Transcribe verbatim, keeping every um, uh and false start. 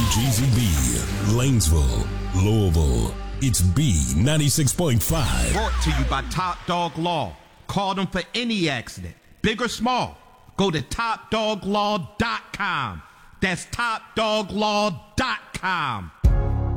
G Z B, Lanesville, Louisville. It's B ninety-six point five. Brought to you by Top Dog Law. Call them for any accident, big or small. Go to top dog law dot com. That's top dog law dot com.